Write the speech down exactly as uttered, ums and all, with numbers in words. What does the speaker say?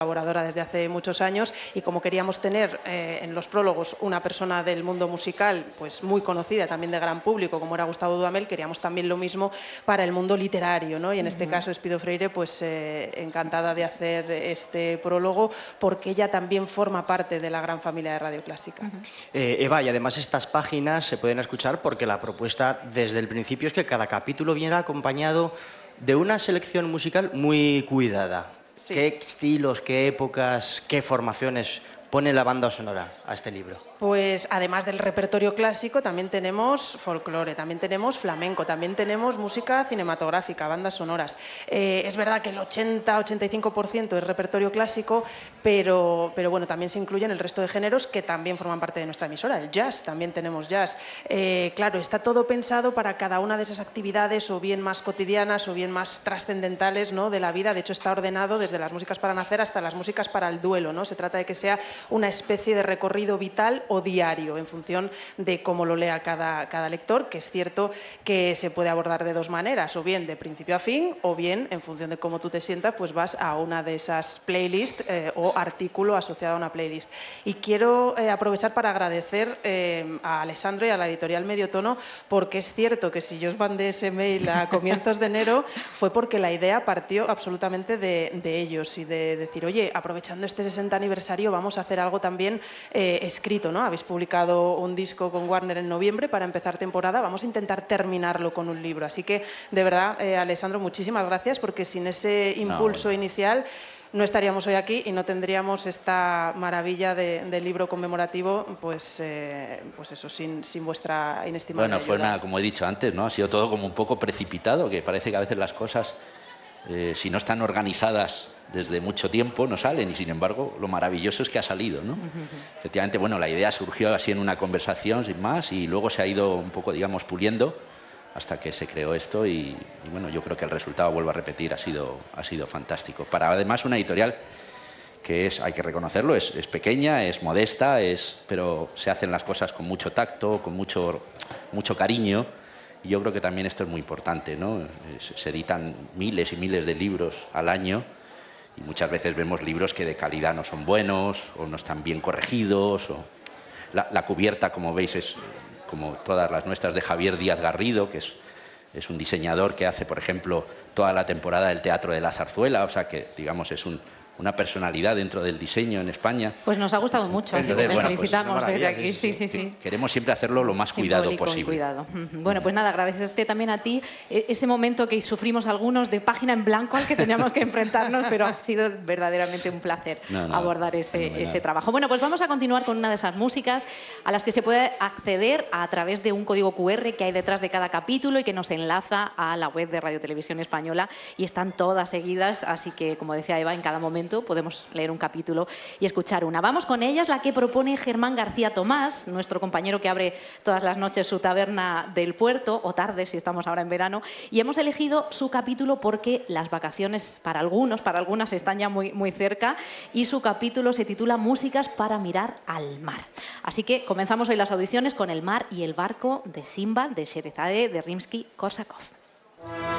colaboradora desde hace muchos años, y como queríamos tener eh, en los prólogos una persona del mundo musical pues muy conocida, también de gran público, como era Gustavo Dudamel, queríamos también lo mismo para el mundo literario, ¿no? Y en este uh-huh. caso Espido Freire, pues eh, encantada de hacer este prólogo, porque ella también forma parte de la gran familia de Radio Clásica. Uh-huh. eh, Eva, y además estas páginas se pueden escuchar porque la propuesta desde el principio es que cada capítulo viene acompañado de una selección musical muy cuidada. Sí. ¿Qué estilos, qué épocas, qué formaciones pone la banda sonora a este libro? Pues además del repertorio clásico también tenemos folclore, también tenemos flamenco, también tenemos música cinematográfica, bandas sonoras. Eh, es verdad que el ochenta a ochenta y cinco por ciento es repertorio clásico, pero, pero bueno, también se incluyen el resto de géneros que también forman parte de nuestra emisora. El jazz, también tenemos jazz. Eh, claro, está todo pensado para cada una de esas actividades, o bien más cotidianas o bien más trascendentales, ¿no?, de la vida. De hecho, está ordenado desde las músicas para nacer hasta las músicas para el duelo, ¿no? Se trata de que sea una especie de recorrido vital o diario, en función de cómo lo lea cada, cada lector, que es cierto que se puede abordar de dos maneras, o bien de principio a fin, o bien, en función de cómo tú te sientas, pues vas a una de esas playlists eh, o artículo asociado a una playlist. Y quiero eh, aprovechar para agradecer eh, a Alessandro y a la editorial Medio Tono, porque es cierto que si yo os mandé ese mail a comienzos de enero, fue porque la idea partió absolutamente de, de ellos, y de decir, oye, aprovechando este sesenta aniversario, vamos a hacer algo también eh, escrito, ¿no? Habéis publicado un disco con Warner en noviembre para empezar temporada, vamos a intentar terminarlo con un libro. Así que, de verdad, eh, Alessandro, muchísimas gracias, porque sin ese impulso no, bueno. inicial no estaríamos hoy aquí y no tendríamos esta maravilla de, de libro conmemorativo, pues, eh, pues eso, sin, sin vuestra inestimable Bueno, ayuda. fue una, como he dicho antes, ¿no? Ha sido todo como un poco precipitado, que parece que a veces las cosas, eh, si no están organizadas desde mucho tiempo, no salen, y sin embargo lo maravilloso es que ha salido, ¿no? Uh-huh. Efectivamente, bueno, la idea surgió así en una conversación sin más, y luego se ha ido un poco, digamos, puliendo hasta que se creó esto, y, y bueno, yo creo que el resultado, vuelvo a repetir, ha sido, ha sido fantástico. Para además una editorial que es, hay que reconocerlo, es, es pequeña, es modesta, es, pero se hacen las cosas con mucho tacto, con mucho, mucho cariño. Y yo creo que también esto es muy importante, ¿no? Se, se editan miles y miles de libros al año, y muchas veces vemos libros que de calidad no son buenos, o no están bien corregidos. O... La, la cubierta, como veis, es como todas las nuestras, de Javier Díaz Garrido, que es, es un diseñador que hace, por ejemplo, toda la temporada del Teatro de la Zarzuela, o sea que, digamos, es un, una personalidad dentro del diseño en España. Pues nos ha gustado mucho, así que les bueno, felicitamos pues desde aquí. Sí, sí, sí, sí. Queremos siempre hacerlo lo más cuidado Simbólico posible. Cuidado. Bueno, pues nada, agradecerte también a ti ese momento que sufrimos algunos de página en blanco al que teníamos que enfrentarnos, pero ha sido verdaderamente un placer no, no, abordar ese, ese trabajo. Bueno, pues vamos a continuar con una de esas músicas a las que se puede acceder a través de un código cu erre que hay detrás de cada capítulo y que nos enlaza a la web de Radio Televisión Española, y están todas seguidas, así que, como decía Eva, en cada momento podemos leer un capítulo y escuchar una. Vamos con ellas, la que propone Germán García Tomás, nuestro compañero que abre todas las noches su taberna del puerto, o tarde si estamos ahora en verano, y hemos elegido su capítulo porque las vacaciones para algunos, para algunas están ya muy, muy cerca, y su capítulo se titula Músicas para mirar al mar. Así que comenzamos hoy las audiciones con El mar y el barco de Sinbad, de Sherazade, de Rimsky-Korsakov.